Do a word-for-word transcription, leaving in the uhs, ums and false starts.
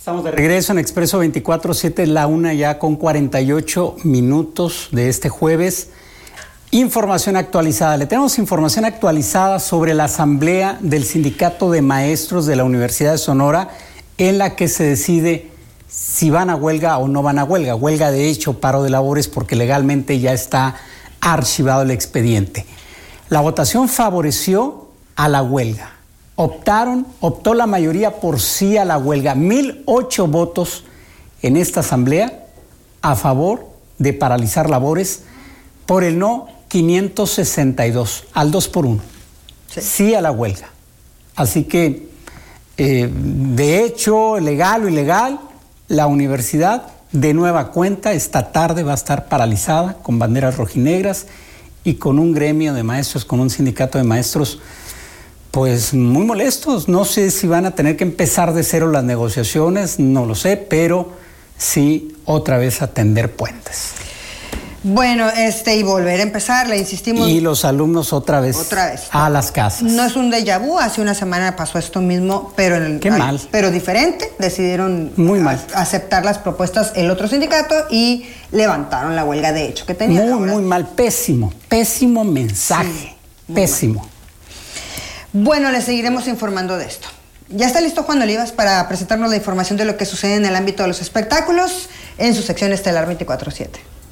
Estamos de regreso en Expreso veinticuatro siete, la una ya con cuarenta y ocho minutos de este jueves. Información actualizada. Le tenemos información actualizada sobre la asamblea del Sindicato de Maestros de la Universidad de Sonora, en la que se decide si van a huelga o no van a huelga. Huelga de hecho, paro de labores, porque legalmente ya está archivado el expediente. La votación favoreció a la huelga. Optaron, optó la mayoría por sí a la huelga. mil ocho votos en esta asamblea a favor de paralizar labores, por el no quinientos sesenta y dos, al dos por uno. Sí, sí a la huelga. Así que, eh, de hecho, legal o ilegal, la universidad de nueva cuenta esta tarde va a estar paralizada con banderas rojinegras y con un gremio de maestros, con un sindicato de maestros pues muy molestos. No sé si van a tener que empezar de cero las negociaciones, no lo sé, pero sí otra vez a tender puentes. Bueno, este, y volver a empezar, le insistimos. Y los alumnos otra vez, otra vez a las casas. No es un déjà vu, hace una semana pasó esto mismo, pero en el, Qué mal. Pero diferente, decidieron muy mal. A, aceptar las propuestas el otro sindicato y levantaron la huelga de hecho que tenían. Muy, ahora. muy mal, pésimo, pésimo mensaje, sí, pésimo. Mal. Bueno, les seguiremos informando de esto. Ya está listo Juan Olivas para presentarnos la información de lo que sucede en el ámbito de los espectáculos en su sección Estelar veinticuatro siete.